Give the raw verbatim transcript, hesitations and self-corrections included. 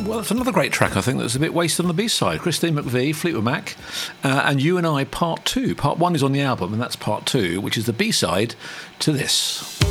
Well, that's another great track, I think, that's a bit wasted on the B-side. Christine McVie, Fleetwood Mac, uh, and You and I, Part two. Part one is on the album, and that's Part two, which is the B-side to this.